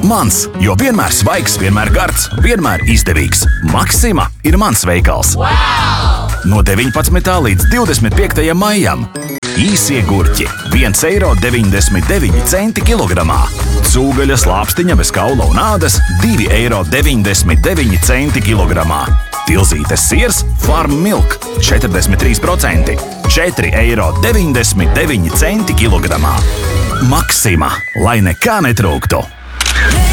Mans, jo vienmēr svaigs, vienmēr gards, vienmēr izdevīgs. Maxima ir mans veikals. Wow! No 19. līdz 25. maijam. Īsie gurķi – 1,99 € kilogramā. Cūgaļas lāpstiņa bez kaula un ādas – 2,99 € kilogramā. Tilzītes siers Farm Milk – 43%, 4,99 € kilogramā. Maxima, lai nekā netrūktu!